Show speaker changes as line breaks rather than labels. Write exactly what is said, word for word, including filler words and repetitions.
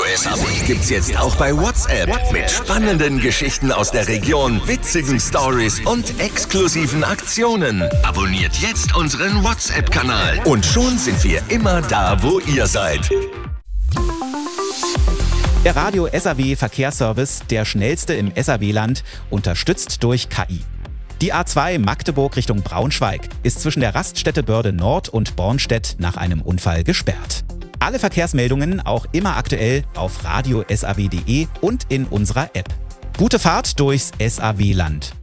S A W gibt's jetzt auch bei WhatsApp. Mit spannenden Geschichten aus der Region, witzigen Stories und exklusiven Aktionen. Abonniert jetzt unseren WhatsApp-Kanal. Und schon sind wir immer da, wo ihr seid.
Der Radio S A W Verkehrsservice, der schnellste im S A W-Land, unterstützt durch K I. Die A zwei Magdeburg Richtung Braunschweig ist zwischen der Raststätte Börde Nord und Bornstedt nach einem Unfall gesperrt. Alle Verkehrsmeldungen auch immer aktuell auf radio s a w punkt d e und in unserer App. Gute Fahrt durchs S A W-Land.